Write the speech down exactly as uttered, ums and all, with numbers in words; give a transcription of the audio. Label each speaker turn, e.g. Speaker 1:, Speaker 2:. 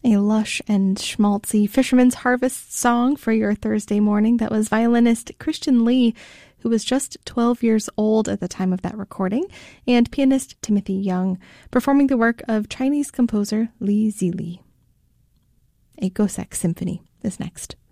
Speaker 1: A lush and schmaltzy Fisherman's Harvest song for your Thursday morning. That was violinist Christian Lee, who was just twelve years old at the time of that recording, and pianist Timothy Young, performing the work of Chinese composer Li Zili. A Goseck Symphony is next.